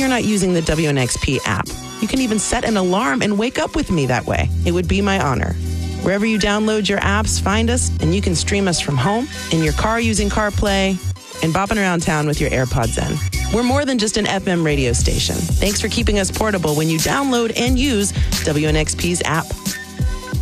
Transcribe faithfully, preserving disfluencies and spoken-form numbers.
you're not using the W N X P app. You can even set an alarm and wake up with me that way. It would be my honor. Wherever you download your apps, find us, and you can stream us from home, in your car using CarPlay, and bopping around town with your AirPods in. We're more than just an F M radio station. Thanks for keeping us portable when you download and use W N X P's app.